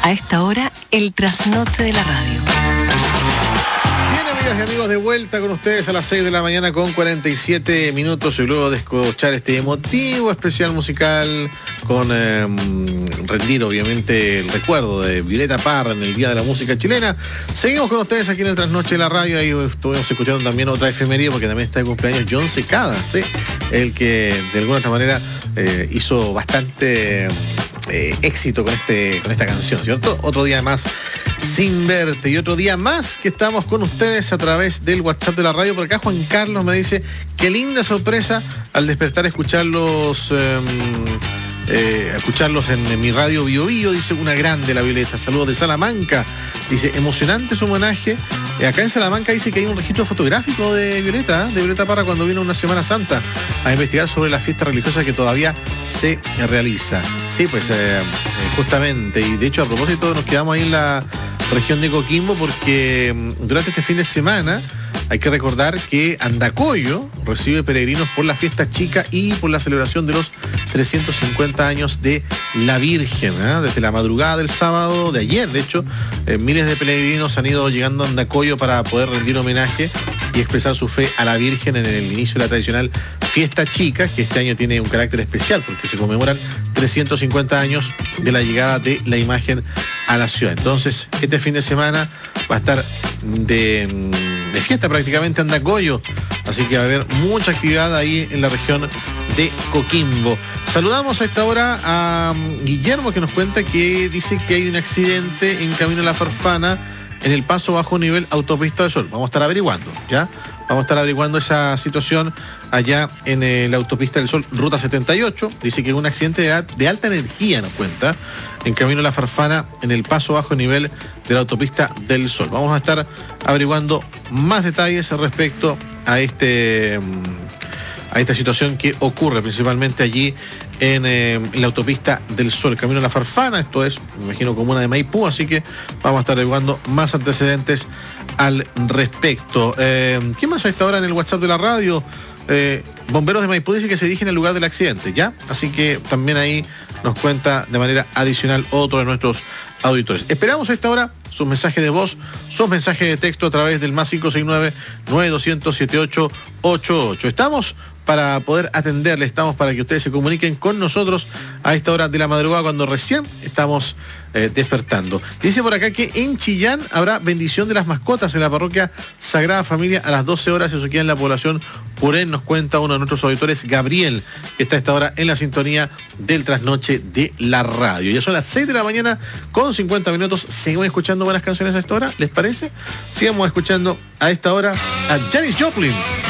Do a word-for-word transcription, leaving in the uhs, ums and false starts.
A esta hora, el trasnoche de la radio. Bien, amigas y amigos, de vuelta con ustedes a las seis de la mañana con cuarenta y siete minutos y luego de escuchar este emotivo especial musical con eh, rendir obviamente el recuerdo de Violeta Parra en el Día de la Música Chilena. Seguimos con ustedes aquí en el Trasnoche de la Radio. Ahí estuvimos escuchando también otra efemería porque también está de cumpleaños John Secada, ¿sí? El que de alguna otra manera eh, hizo bastante eh, éxito con, este, con esta canción, ¿cierto? Otro día más sin verte y otro día más que estamos con ustedes a través del WhatsApp de la radio. Por acá Juan Carlos me dice, qué linda sorpresa al despertar escucharlos eh, eh, escucharlos en, en mi radio Bio Bio, dice una grande la Violeta. Saludos de Salamanca, dice emocionante su homenaje. Eh, acá en Salamanca dice que hay un registro fotográfico de Violeta, ¿eh? de Violeta Parra cuando vino una Semana Santa a investigar sobre la fiesta religiosa que todavía se realiza. Sí, pues eh, justamente, y de hecho a propósito nos quedamos ahí en la región de Coquimbo porque durante este fin de semana hay que recordar que Andacollo recibe peregrinos por la fiesta chica y por la celebración de los trescientos cincuenta años de la Virgen, ¿eh? Desde la madrugada del sábado de ayer, de hecho, eh, miles de peregrinos han ido llegando a Andacollo para poder rendir homenaje y expresar su fe a la Virgen en el inicio de la tradicional fiesta chica, que este año tiene un carácter especial porque se conmemoran trescientos cincuenta años de la llegada de la imagen a la ciudad. Entonces, este fin de semana va a estar de, de fiesta prácticamente Andacollo, así que va a haber mucha actividad ahí en la región de Coquimbo. Saludamos a esta hora a Guillermo, que nos cuenta que dice que hay un accidente en camino a La Farfana en el paso bajo nivel Autopista del Sol. Vamos a estar averiguando, ¿ya? Vamos a estar averiguando esa situación allá en eh, la Autopista del Sol, Ruta setenta y ocho. Dice que es un accidente de, de alta energía, nos cuenta, en camino a La Farfana, en el paso bajo nivel de la Autopista del Sol. Vamos a estar averiguando más detalles respecto a este a esta situación que ocurre principalmente allí en, eh, en la Autopista del Sol, camino a La Farfana. Esto es, me imagino, comuna de Maipú, así que vamos a estar averiguando más antecedentes al respecto. Eh, ¿Quién más a esta hora en el WhatsApp de la radio? Eh, bomberos de Maipú dice que se dirigen al lugar del accidente, ¿ya? Así que también ahí nos cuenta de manera adicional otro de nuestros auditores. Esperamos a esta hora sus mensajes de voz, sus mensajes de texto a través del más cinco seis nueve, nueve dos cero cero, siete ocho ocho ocho. Estamos para poder atenderle, estamos para que ustedes se comuniquen con nosotros a esta hora de la madrugada cuando recién estamos eh, despertando. Dice por acá que en Chillán habrá bendición de las mascotas en la parroquia Sagrada Familia a las doce horas, eso queda en la población Purén, nos cuenta uno de nuestros auditores, Gabriel, que está a esta hora en la sintonía del trasnoche de la radio. Ya son las seis de la mañana con cincuenta minutos, seguimos escuchando buenas canciones a esta hora, ¿les parece? Sigamos escuchando a esta hora a Janis Joplin.